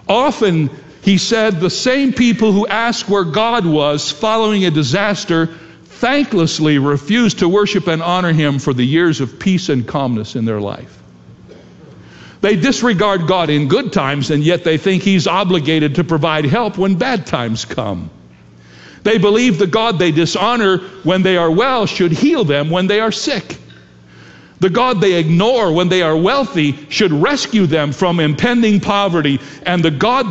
Often, he said, the same people who asked where God was following a disaster thanklessly refused to worship and honor him for the years of peace and calmness in their life. They disregard God in good times, and yet they think he's obligated to provide help when bad times come. They believe the God they dishonor when they are well should heal them when they are sick. The God they ignore when they are wealthy should rescue them from impending poverty, and the God